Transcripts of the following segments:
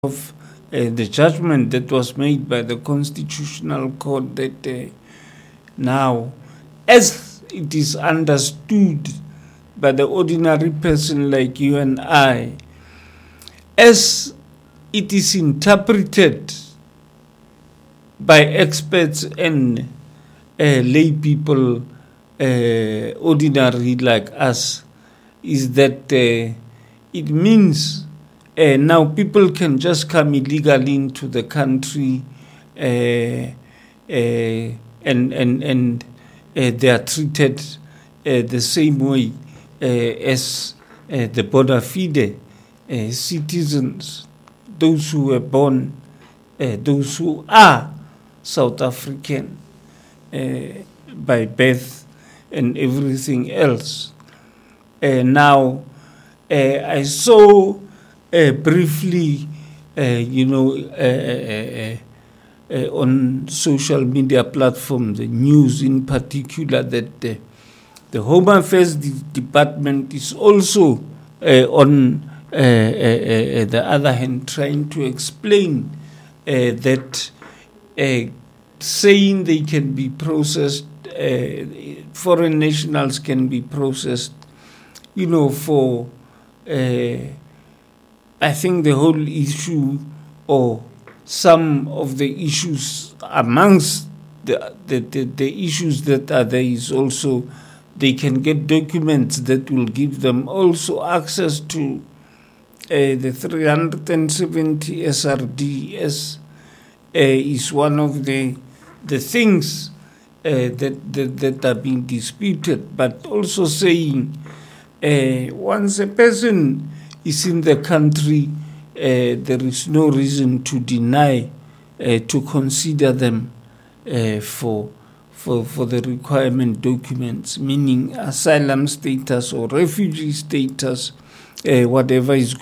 of the judgment that was made by the Constitutional Court that now, as it is understood by the ordinary person like you and I, as it is interpreted by experts and lay people, ordinary like us, is that it means now people can just come illegally into the country and they are treated the same way as the bona fide citizens, those who were born, those who are South African by birth and everything else. Now, I saw briefly, on social media platforms, the news in particular, that the Home Affairs Department is also on the other hand trying to explain that saying they can be processed, foreign nationals can be processed, for I think the whole issue or some of the issues amongst the issues that are there is also they can get documents that will give them also access to the 370 SRDS is one of the things that are being disputed, but also saying once a person is in the country, there is no reason to deny to consider them for the requirement documents, meaning asylum status or refugee status, whatever it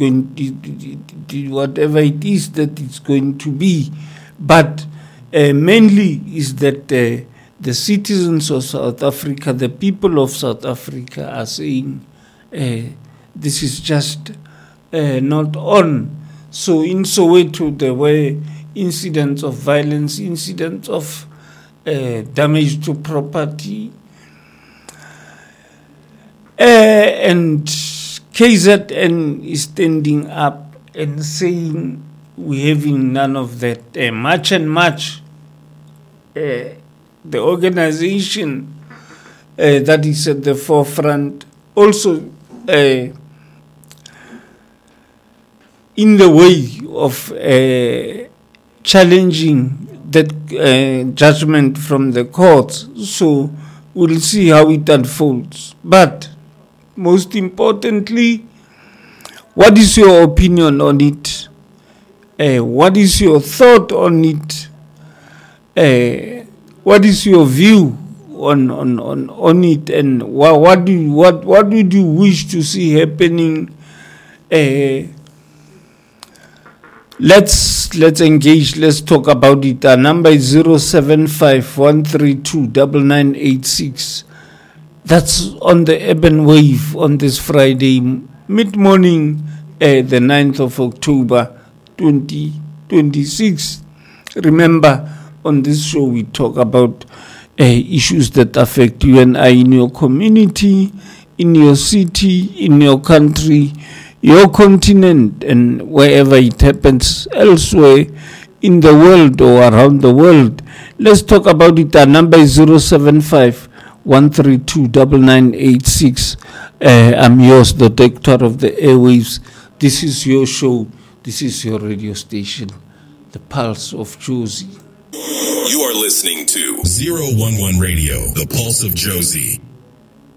is that it's going to be. But mainly is that the citizens of South Africa, the people of South Africa are saying this is just not on. So in Soweto, there were incidents of violence, incidents of damage to property, and KZN is standing up and saying we're having none of that. Much and much, the organization that is at the forefront also in the way of challenging that judgment from the courts. So we'll see how it unfolds. But most importantly, what is your opinion on it? What is your thought on it? What is your view on it? And what would you wish to see happening? Let's engage. Let's talk about it. Our number is 075-132-9986. That's on the Urban Wave on this Friday mid-morning, the 9th of October 2026. Remember, on this show we talk about issues that affect you and I in your community, in your city, in your country, your continent, and wherever it happens elsewhere in the world or around the world. Let's talk about it. Our number is 075-132-9986. I'm yours, the doctor of the airwaves. This is your show. This is your radio station, The Pulse of Jozi. You are listening to 011 Radio, The Pulse of Jozi.